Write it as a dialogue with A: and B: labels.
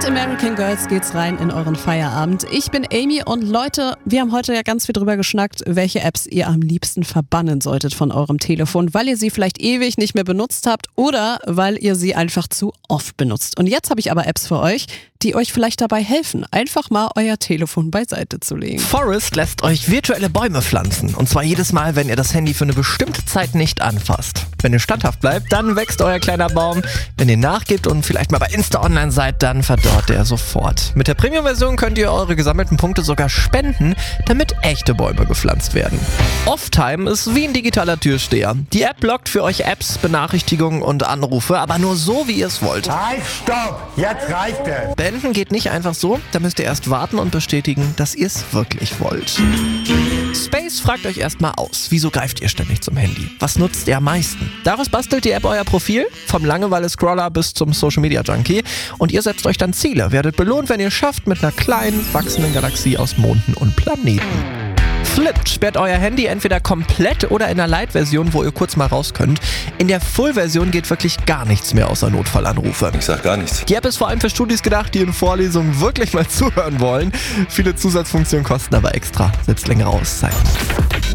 A: Mit American Girls geht's rein in euren Feierabend. Ich bin Amy und Leute, wir haben heute ja ganz viel drüber geschnackt, welche Apps ihr am liebsten verbannen solltet von eurem Telefon, weil ihr sie vielleicht ewig nicht mehr benutzt habt oder weil ihr sie einfach zu oft benutzt. Und jetzt habe ich aber Apps für euch, die euch vielleicht dabei helfen, einfach mal euer Telefon beiseite zu legen.
B: Forest lässt euch virtuelle Bäume pflanzen. Und zwar jedes Mal, wenn ihr das Handy für eine bestimmte Zeit nicht anfasst. Wenn ihr standhaft bleibt, dann wächst euer kleiner Baum. Wenn ihr nachgebt und vielleicht mal bei Insta online seid, dann verdorrt er sofort. Mit der Premium-Version könnt ihr eure gesammelten Punkte sogar spenden, damit echte Bäume gepflanzt werden. Offtime ist wie ein digitaler Türsteher. Die App blockt für euch Apps, Benachrichtigungen und Anrufe, aber nur so, wie ihr es wollt.
C: Halt, stopp! Jetzt reicht es!
B: Beenden geht nicht einfach so, da müsst ihr erst warten und bestätigen, dass ihr es wirklich wollt. Space fragt euch erstmal aus, wieso greift ihr ständig zum Handy? Was nutzt ihr am meisten? Daraus bastelt die App euer Profil, vom Langeweile-Scroller bis zum Social-Media-Junkie, und ihr setzt euch dann Ziele, werdet belohnt, wenn ihr schafft, mit einer kleinen, wachsenden Galaxie aus Monden und Planeten. Flipped sperrt euer Handy entweder komplett oder in der Lite-Version, wo ihr kurz mal raus könnt. In der Full-Version geht wirklich gar nichts mehr außer Notfallanrufe.
D: Ich sag gar nichts.
B: Die App ist vor allem für Studis gedacht, die in Vorlesungen wirklich mal zuhören wollen. Viele Zusatzfunktionen kosten aber extra, selbst längere Auszeiten.